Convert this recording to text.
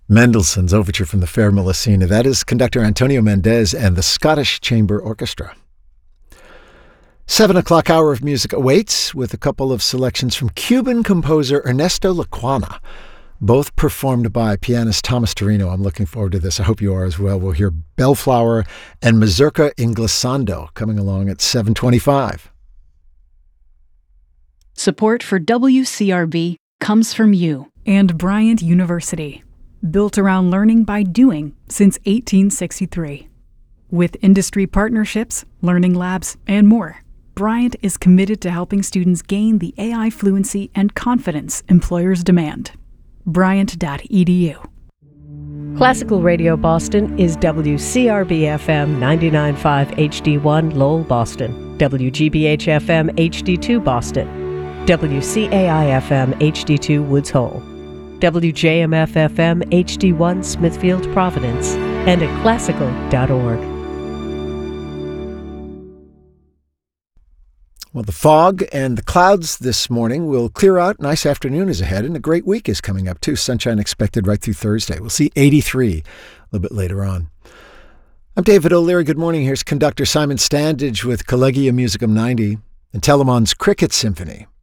Mendelssohn's Overture from the Fair Melusina. That is conductor Antonio Mendez and the Scottish Chamber Orchestra. 7 o'clock hour of music awaits with a couple of selections from Cuban composer Ernesto Lecuona, both performed by pianist Thomas Torino. I'm looking forward to this. I hope you are as well. We'll hear Bellflower and Mazurka Inglesando coming along at 7:25. Support for WCRB comes from you and Bryant University, built around learning by doing since 1863. With industry partnerships, learning labs, and more, Bryant is committed to helping students gain the AI fluency and confidence employers demand. Bryant.edu. Classical Radio Boston is WCRB-FM 99.5 HD1 Lowell, Boston, WGBH-FM HD2 Boston, WCAI-FM HD2 Woods Hole, WJMF-FM HD1 Smithfield, Providence, and at classical.org. Well, the fog and the clouds this morning will clear out. Nice afternoon is ahead, and a great week is coming up, too. Sunshine expected right through Thursday. We'll see 83 a little bit later on. I'm David O'Leary. Good morning. Here's conductor Simon Standage with Collegium Musicum 90 and Telemon's Cricket Symphony.